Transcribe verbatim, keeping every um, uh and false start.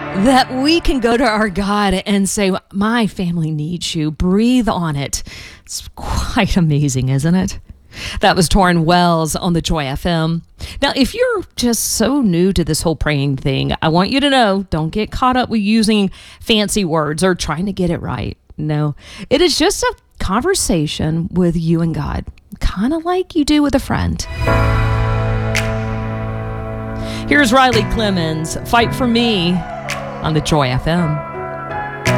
that we can go to our God and say, my family needs you. Breathe on it. It's quite amazing, isn't it? That was Torrin Wells on the Joy F M. Now, if you're just so new to this whole praying thing, I want you to know, don't get caught up with using fancy words or trying to get it right. No, it is just a conversation with you and God, kind of like you do with a friend. Here's Riley Clemmons, Fight for Me on the Joy F M.